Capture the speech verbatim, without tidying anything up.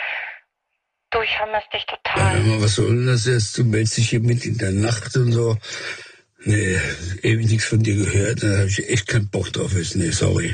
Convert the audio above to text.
Du, ich vermisse dich Ja, total. hör mal, was soll denn das jetzt? Du meldest dich hier mit in der Nacht und so. Nee, ewig nichts von dir gehört, da habe ich echt keinen Bock drauf. Jetzt. Nee, sorry.